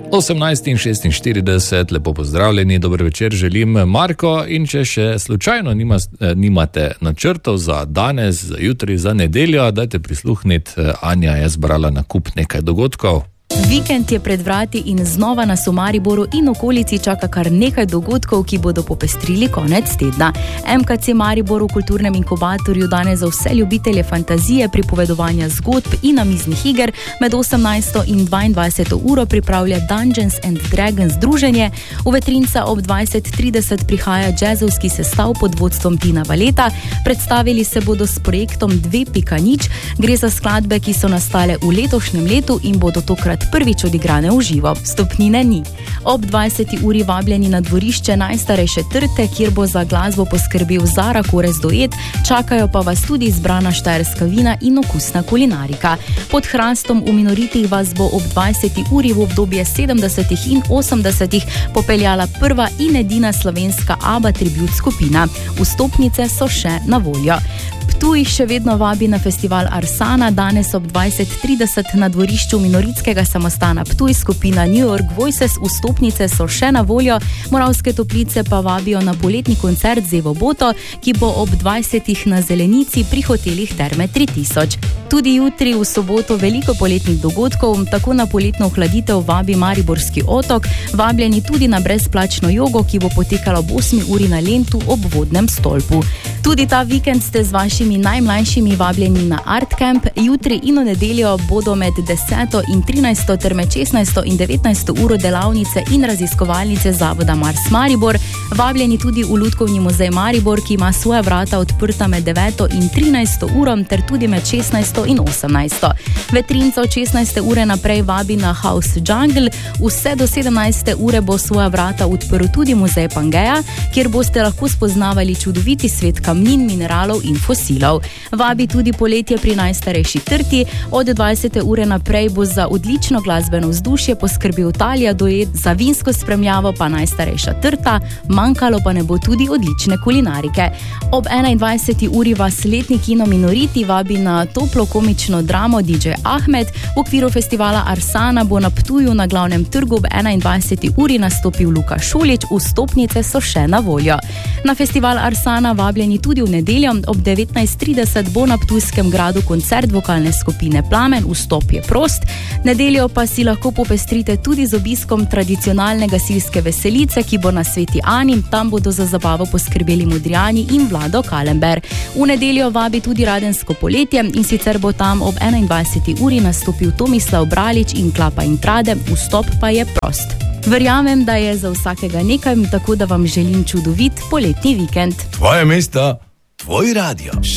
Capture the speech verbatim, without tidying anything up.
osemnajst in šestinštirideset, lepo pozdravljeni, dober večer želim, Marko, in če še slučajno nima, nimate načrtov za danes, za jutri, za nedeljo, dajte prisluhniti, Anja je zbrala na kup nekaj dogodkov. Vikend je pred vrati in znova nas v Mariboru in okolici čaka kar nekaj dogodkov, ki bodo popestrili konec tedna. M K C Maribor v kulturnem inkubatorju danes za vse ljubitelje fantazije, pripovedovanja zgodb in namiznih iger med osemnajsto in dvaindvajseto uro pripravlja Dungeons and Dragons združenje. V Vetrinca ob dvajset trideset prihaja džezovski sestav pod vodstvom Tina Valeta. Predstavili se bodo s projektom dve pika nič. Gre za skladbe, ki so nastale v letošnjem letu in bodo tokrat prvič odigrane v živo. Vstopnine ni. Ob dvajseti uri vabljeni na dvorišče najstarejše trte, kjer bo za glasbo poskrbel Zara Korez duet, čakajo pa vas tudi izbrana štajerska vina in okusna kulinarika. Pod hrastom v Minoritih vas bo ob dvajseti uri v obdobje sedemdesetih in osemdesetih popeljala prva in edina slovenska ABBA tribut skupina. Vstopnice so še na voljo. Ptuj še vedno vabi na festival Arsana, danes ob dvajset trideset na dvorišču Minoritskega samostana Ptuj skupina New York Voices, vstopnice so še na voljo. Moravske Toplice pa vabijo na poletni koncert Zevo Boto, ki bo ob dvajsetih na Zelenici pri hotelih Terme tri tisoč. Tudi jutri v soboto veliko poletnih dogodkov, tako na poletno ohladitev vabi Mariborski otok, vabljeni tudi na brezplačno jogo, ki bo potekala ob osmi uri na Lentu ob vodnem stolpu. Tudi ta vikend ste z vašimi najmlajšimi vabljeni na Art Camp. Jutri in v nedeljo bodo med deseto in trinajsto ter med šestnajsto in devetnajsto uro delavnice in raziskovalnice Zavoda Mars Maribor. Vabljeni tudi v Lutkovni muzej Maribor, ki ima svoja vrata odprta med deveto in trinajsto uro ter tudi med šestnajsto in osemnajsto. Vetrinca od šestnajste ure naprej vabi na House Jungle. Vse do sedemnajste ure bo svoja vrata odprl tudi muzej Pangeja, kjer boste lahko spoznavali čudoviti svet kamnin, mineralov in fosilov. Vabi tudi poletje pri najstarejši trti. Od dvajsete ure naprej bo za odlično glasbeno vzdušje poskrbel Talija duet, za vinsko spremljavo pa najstarejša trta, manjkalo pa ne bo tudi odlične kulinarike. Ob enaindvajseti uri vas letni kino Minoriti vabi na toplo komično dramo D J Ahmed. V okviru festivala Arsana bo na Ptuju na glavnem trgu ob enaindvajseti uri nastopil Luka Šulič, vstopnice so še na voljo. Na festival Arsana vabljeni tudi v nedeljo, ob devetnajst trideset bo na Ptujskem gradu koncert vokalne skupine Plamen, vstop je prost. Nedeljo pa si lahko popestrite tudi z obiskom tradicionalne gasilske veselice, ki bo na Sveti Ani, tam bodo za zabavo poskrbeli Modrijani in Vlado Kalember. V nedeljo vabi tudi Radensko poletje in sicer bo tam ob enaindvajseti uri nastopil Tomislav Bralič in Klapa in Trade, vstop pa je prost. Verjamem, da je za vsakega nekaj, tako da vam želim čudovit poletni vikend. Tvoje mesto, tvoj radio.